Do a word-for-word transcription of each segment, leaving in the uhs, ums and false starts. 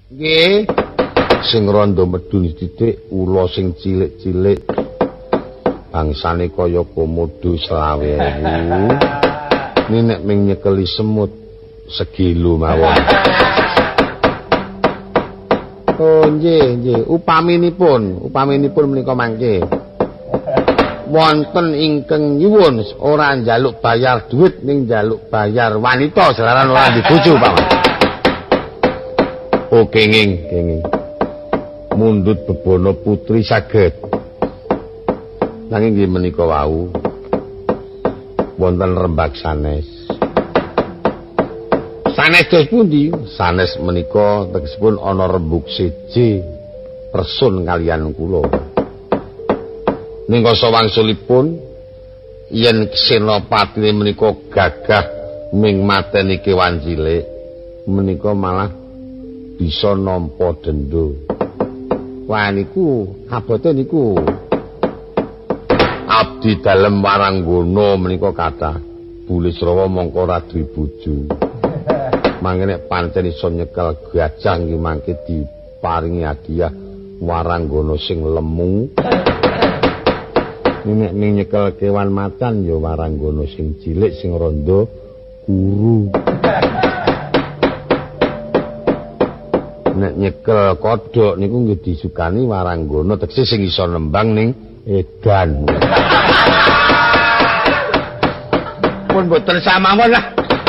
Nggih. Sing randa medun titik ula sing cilik-cilik. Bangsane kaya komodo selawe ewu. Ini nek ming nyekeli semut segilo mawon. Oh nggih, nggih. Upaminipun, upaminipun menika mangke. Wonten ingkang nyuwun ora njaluk bayar duit ning njaluk bayar wanita jalaran ora di bojo, Pak. Oh kenging, kenging. Mundut bebono putri saged. Nanging nggih menika wau wonten rembag sanes. Sanes dos pundi? Sanes menika tegesipun ana rembug siji person kaliyan kula. Ning kasa wangsulipun yen Senopati menika gagah ming mateni kewan cilik menika malah bisa nampa denda. Wah niku abote niku abdi dalem Waranggana menika kathah. Bulisrawa mongko ora duwe bojo. Mangke nek pancen iso nyekel gajah nggih mangke diparingi hadiah Waranggana sing lemu. Nek ning nyekel kewan macan ya Waranggana sing cilik sing randa kuru. Nek nyekel kodhok niku nggih disukani Waranggana tegese sing iso nembang ning edan. Pun boten samawon lah.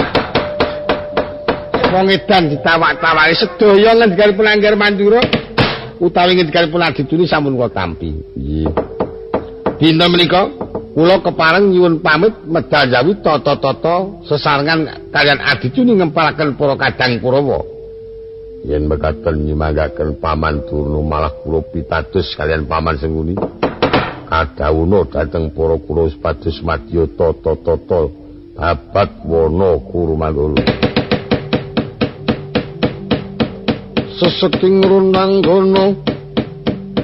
Wong edan ditawak-tawaki sedaya ngendikanipun Angger Mandura utawi ngendikanipun Adituni sampun kula tampi. Nggih. Dina menika kula kepareng nyuwun pamit medal jawi tata-tata sesarengan kalian Adituni ngempalaken para kadang Kurawa. Yen mekaten nyemanggaken Paman Durna malah kula pitados kalian Paman Senguni. Kadhawuhna dhateng para kula supados madya tata-tata babat wana Kurumanggala. Seseking runanggana